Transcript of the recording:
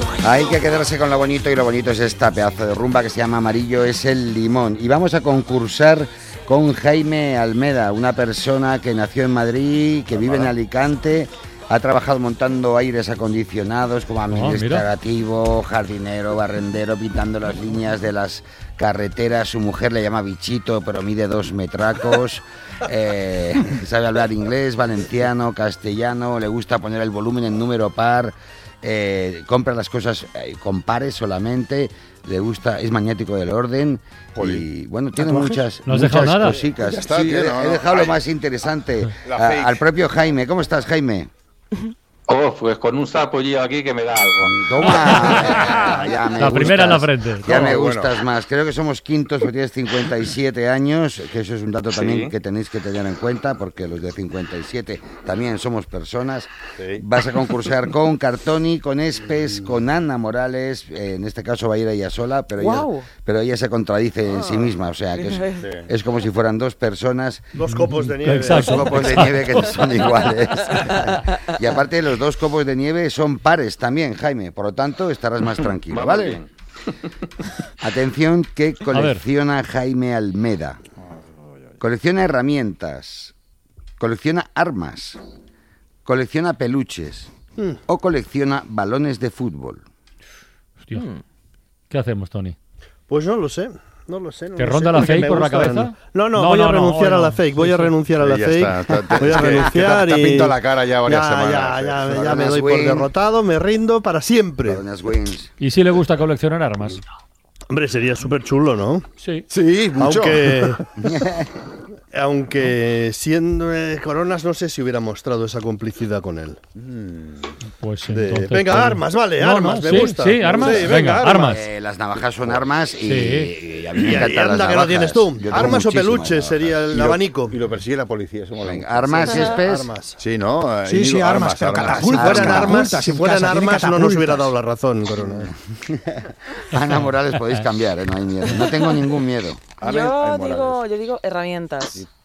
Hay que quedarse con lo bonito, y lo bonito es esta pedazo de rumba que se llama Amarillo es el limón. Y vamos a concursar con Jaime Almeda, una persona que nació en Madrid, que vive en Alicante, ha trabajado montando aires acondicionados como administrativo, jardinero, barrendero, pintando las líneas de las carreteras. Su mujer le llama Bichito, pero mide 2 metracos. Sabe hablar inglés, valenciano, castellano, le gusta poner el volumen en número par. Compra las cosas con pares solamente, le gusta, es maniático del orden. Y bueno, tiene muchas cositas. Está, sí, he dejado lo más interesante al propio Jaime. ¿Cómo estás, Jaime? Oh, pues con un sapo yo aquí que me da algo. Toma. La primera en la frente. Ya me gustas más. Creo que somos quintos, porque tienes 57 años, que eso es un dato también que tenéis que tener en cuenta, porque los de 57 también somos personas. Sí. Vas a concursar con Cartoni, con Espes, con Ana Morales. En este caso va a ir ella sola, pero ella se contradice en sí misma. O sea, que es como si fueran dos personas. 2 copos de nieve. Exacto. 2 copos de nieve que son iguales. Y aparte, los 2 copos de nieve son pares también, Jaime. Por lo tanto, estarás más tranquilo, ¿vale? Atención, que colecciona Jaime Almeda. Colecciona herramientas, colecciona armas, colecciona peluches o colecciona balones de fútbol. Hostia. ¿Qué hacemos, Tony? Pues no lo sé. No lo sé. ¿Te ronda la fake por la cabeza? No, voy a renunciar a la fake. Voy a renunciar a la fake. Voy a renunciar y... Te ha pintado la cara ya varias semanas. Ya me doy por derrotado, me rindo para siempre. ¿Y si le gusta coleccionar armas? Hombre, sería súper chulo, ¿no? Sí. Sí, mucho. Aunque siendo Coronas, no sé si hubiera mostrado esa complicidad con él. Pues entonces, venga, armas, vale, armas, me gusta. Sí, armas. Sí, venga, armas. Las navajas son armas y a mí me encantan las anda navajas. Que lo tienes tú. Armas o peluches sería el abanico. Y lo persigue la policía. Armas y Espes. Sí, ¿no? Sí, armas. Si fueran armas, no nos hubiera dado la razón, Corona. Ana Morales, podéis cambiar, no hay miedo. No tengo ningún miedo. Yo digo herramientas.